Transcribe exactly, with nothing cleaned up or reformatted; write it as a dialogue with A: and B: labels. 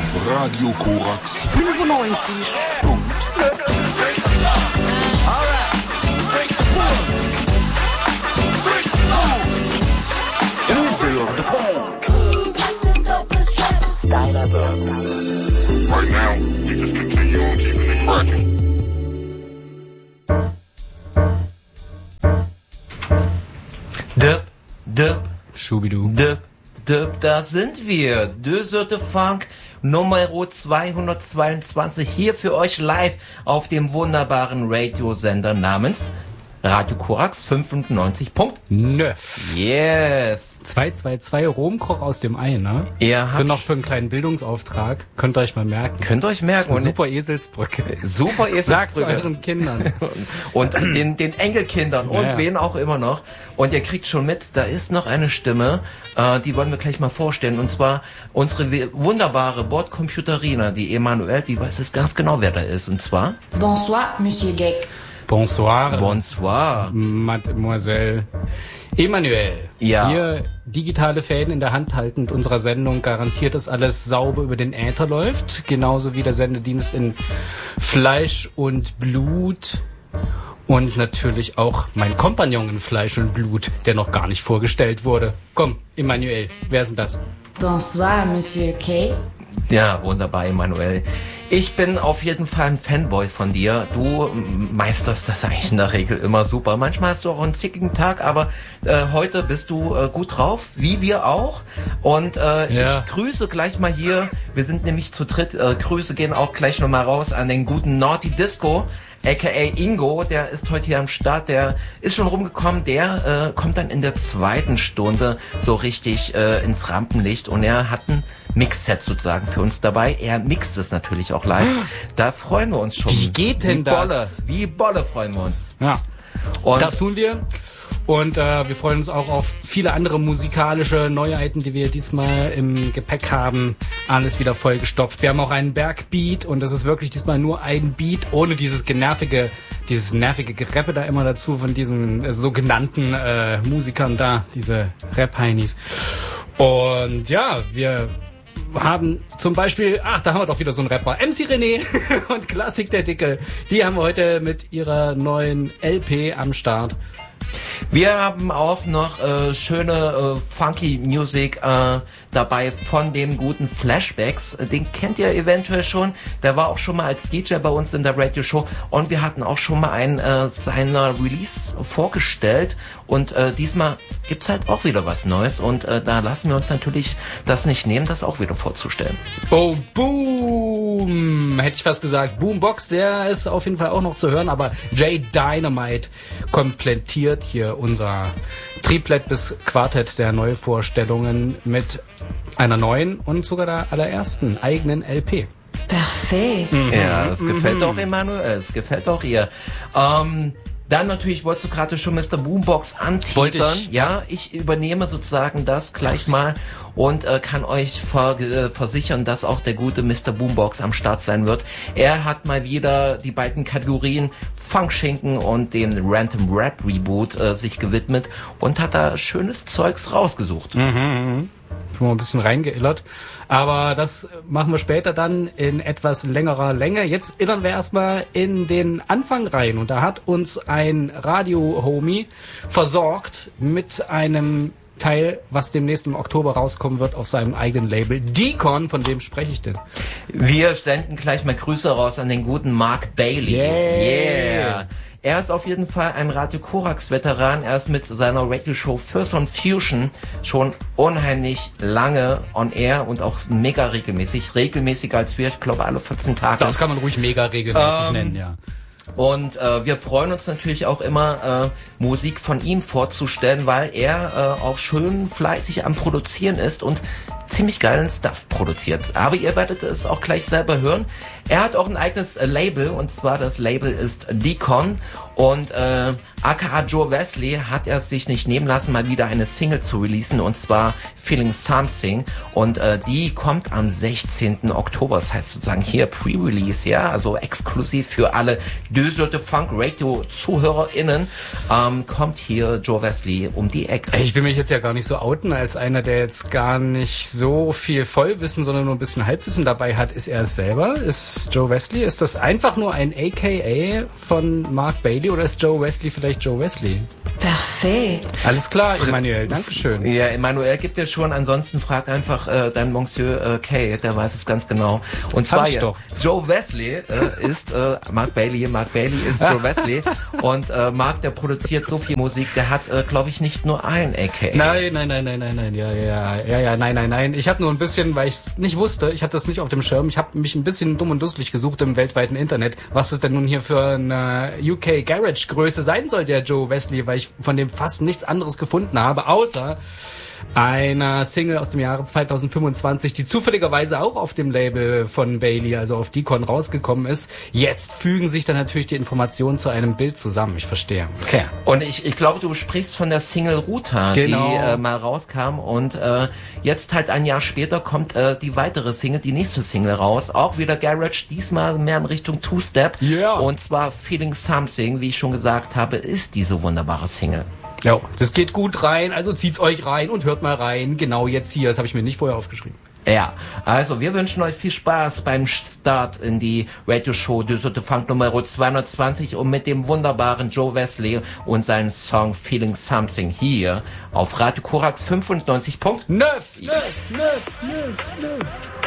A: Radio Korax fünfundneunzig Punkt fünf. Für de Funk. Right now, we just continue on keeping it cracking.
B: Dub, dub,
C: Schubidu.
B: dub, dub, da sind wir. Deux heures de Funk, Nummer zweihundertzweiundzwanzig, hier für euch live auf dem wunderbaren Radiosender namens Radio Korax fünfundneunzig Punkt
C: Neuf.
B: Yes.
C: zwei zwei zwei Romkoch aus dem Ei, ne?
B: Ihr
C: Für
B: habt
C: noch für einen kleinen Bildungsauftrag. Könnt ihr euch mal merken.
B: Könnt ihr euch merken.
C: Das ist eine
B: Und
C: super Eselsbrücke.
B: super
C: Sagt's
B: Eselsbrücke.
C: euren Kindern.
B: Und den, den Enkelkindern und
C: Ja, ja.
B: wen auch immer noch. Und ihr kriegt schon mit, da ist noch eine Stimme, äh, die wollen wir gleich mal vorstellen. Und zwar unsere we- wunderbare Bordcomputerina, die Emanuelle, die weiß es ganz genau, wer da ist. Und zwar
D: Bonsoir, Monsieur Geck.
C: Bonsoir,
B: Bonsoir.
C: Mademoiselle Emmanuel.
B: Ja.
C: Hier digitale Fäden in der Hand haltend unserer Sendung garantiert, dass alles sauber über den Äther läuft. Genauso wie der Sendedienst in Fleisch und Blut. Und natürlich auch mein Kompagnon in Fleisch und Blut, der noch gar nicht vorgestellt wurde. Komm, Emmanuel, wer ist denn das?
D: Bonsoir, Monsieur K.
B: Ja, wunderbar, Emanuel. Ich bin auf jeden Fall ein Fanboy von dir. Du meisterst das eigentlich in der Regel immer super. Manchmal hast du auch einen zickigen Tag, aber äh, heute bist du äh, gut drauf, wie wir auch. Und äh,
C: Ja.
B: ich grüße gleich mal hier, wir sind nämlich zu dritt, äh, Grüße gehen auch gleich nochmal raus an den guten Naughty Disco, aka Ingo, der ist heute hier am Start, der ist schon rumgekommen, der äh, kommt dann in der zweiten Stunde so richtig äh, ins Rampenlicht und er hat ein Mixset sozusagen für uns dabei. Er mixt es natürlich auch live. Da freuen wir uns schon.
C: Wie geht denn
B: Wie
C: das?
B: Bolle, wie Bolle freuen wir uns.
C: Ja,
B: Und
C: das tun wir. Und äh, wir freuen uns auch auf viele andere musikalische Neuheiten, die wir diesmal im Gepäck haben. Alles wieder vollgestopft. Wir haben auch einen Bergbeat und das ist wirklich diesmal nur ein Beat, ohne dieses genervige, dieses nervige Gereppe da immer dazu von diesen äh, sogenannten äh, Musikern da, diese Rap-Heinis. Und ja, wir haben zum Beispiel, ach, da haben wir doch wieder so einen Rapper, M C René und Klassik der Dicke. Die haben wir heute mit ihrer neuen L P am Start.
B: wir haben auch noch äh, schöne äh, funky Music äh, dabei von dem guten Flashbacks. Den kennt ihr eventuell schon. Der war auch schon mal als D J bei uns in der Radio-Show und wir hatten auch schon mal einen äh, seiner Release vorgestellt und äh, diesmal gibt's halt auch wieder was Neues und äh, da lassen wir uns natürlich das nicht nehmen, das auch wieder vorzustellen.
C: Oh, Boom! Hätte ich fast gesagt. Boombox, der ist auf jeden Fall auch noch zu hören, aber J Dynamite komplettiert hier unser Triplet bis Quartett der Neuvorstellungen mit einer neuen und sogar der allerersten eigenen L P.
D: Parfait.
B: Ja, es gefällt auch Emanuel, es gefällt auch ihr. Ähm, dann natürlich, wolltest du gerade schon Mister Boombox
C: Wollte
B: anteasern?
C: ich.
B: Ja, ich übernehme sozusagen das gleich mal und äh, kann euch ver äh, versichern, dass auch der gute Mister Boombox am Start sein wird. Er hat mal wieder die beiden Kategorien Funkschinken und dem Random Rap Reboot äh, sich gewidmet und hat da schönes Zeugs rausgesucht.
C: Mhm. Schon mal ein bisschen reingeillert. Aber das machen wir später dann in etwas längerer Länge. Jetzt innern wir erstmal in den Anfang rein. Und da hat uns ein Radio-Homie versorgt mit einem Teil, was demnächst im Oktober rauskommen wird auf seinem eigenen Label. Deacon, von wem spreche ich denn?
B: Wir senden gleich mal Grüße raus an den guten Mark Bailey.
C: Yeah.
B: Yeah. Er ist auf jeden Fall ein Radio Korax-Veteran. Er ist mit seiner Radio-Show First on Fusion schon unheimlich lange on air und auch mega regelmäßig. Regelmäßiger als wir, ich glaube alle vierzehn Tage.
C: Das kann man ruhig mega regelmäßig
B: Ähm,
C: nennen, ja.
B: Und äh, wir freuen uns natürlich auch immer, äh, Musik von ihm vorzustellen, weil er äh, auch schön fleißig am Produzieren ist und ziemlich geilen Stuff produziert. Aber ihr werdet es auch gleich selber hören. Er hat auch ein eigenes äh, Label und zwar das Label ist Deacon Und äh, aka Joe Wesley hat er sich nicht nehmen lassen, mal wieder eine Single zu releasen, und zwar Feeling Something. Und äh, die kommt am sechzehnten Oktober, das heißt sozusagen hier Pre-Release, ja, also exklusiv für alle Deux de Funk Radio ZuhörerInnen, ähm, kommt hier Joe Wesley um die Ecke.
C: Ich will mich jetzt ja gar nicht so outen, als einer, der jetzt gar nicht so viel Vollwissen, sondern nur ein bisschen Halbwissen dabei hat. Ist er es selber? Ist Joe Wesley? Ist das einfach nur ein A K A von Mark Bailey oder ist Joe Wesley vielleicht Joe Wesley?
D: Parfait.
C: Alles klar, Emanuel, dankeschön.
B: Ja, Emanuel gibt dir schon, ansonsten frag einfach äh, deinen Monsieur äh, Kay, der weiß es ganz genau. Und zwar
C: Hab ich
B: ja,
C: doch.
B: Joe Wesley äh, ist äh, Mark Bailey, Mark Bailey ist Joe Wesley und äh, Mark, der produziert so viel Musik, der hat, äh, glaube ich, nicht nur ein A K A.
C: Nein, nein, nein, nein, nein, nein, ja, ja, ja, ja, nein, nein, nein. Ich habe nur ein bisschen, weil ich es nicht wusste, ich hatte das nicht auf dem Schirm, ich habe mich ein bisschen dumm und dusselig gesucht im weltweiten Internet, was es denn nun hier für eine U K Garage Größe sein soll, der Joe Wesley, weil ich von dem fast nichts anderes gefunden habe, außer einer Single aus dem Jahre zweitausendfünfundzwanzig, die zufälligerweise auch auf dem Label von Bailey, also auf Deacon, rausgekommen ist. Jetzt fügen sich dann natürlich die Informationen zu einem Bild zusammen. Ich verstehe. Okay.
B: Und ich, ich glaube, du sprichst von der Single Ruta,
C: Genau.
B: die äh, mal rauskam, und äh, jetzt halt ein Jahr später kommt äh, die weitere Single, die nächste Single raus. Auch wieder Garage, diesmal mehr in Richtung Two-Step.
C: Ja.
B: Und zwar Feeling Something, wie ich schon gesagt habe, ist diese wunderbare Single.
C: Ja, das geht gut rein, also zieht's euch rein und hört mal rein. Genau jetzt hier, das habe ich mir nicht vorher aufgeschrieben.
B: Ja, also wir wünschen euch viel Spaß beim Start in die Radioshow Deux de Funk Nummer zweihundertzwanzig und mit dem wunderbaren Joe Wesley und seinen Song Feeling Something hier auf Radio Korax fünfundneunzig Punkt
C: Neuf, neuf, neuf, neuf, neuf.